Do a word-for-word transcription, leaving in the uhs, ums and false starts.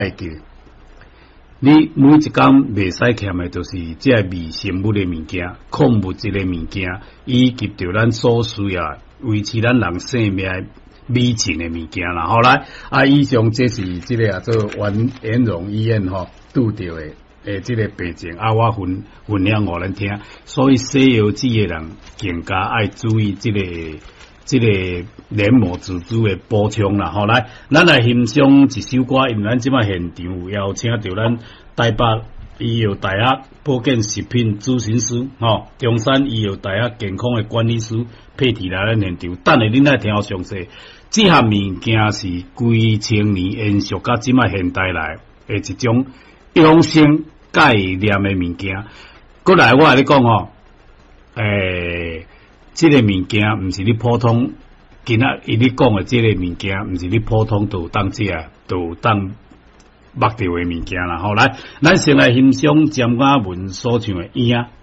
叫。你每一工袂使欠的，就是即个微生物的物件、矿物质的物件，以及着咱所需要维持咱人生命美情的物件啦。好来，啊，以上这是即个啊做完延荣医院吼拄着的诶，即个病症啊，我分分享互咱听。所以西药剂的人更加爱注意即、这个即、这个黏膜组织的补充啦。好来，咱来欣赏一首歌，因为咱即摆现场邀请到咱台北医药大学保健食品咨询师，吼，中山医药大学健康的管理师配替来咱现场。等下恁来听好详细。这项物件是规千年延续到即摆现代来的一种养生概念的物件。过来，我来你讲吼，诶。这个物件毋是你普通，今仔伊你讲的这个物件，毋是你普通就当食，就当目着的物件啦。好来，咱先来欣赏江嘉文所唱的《影》。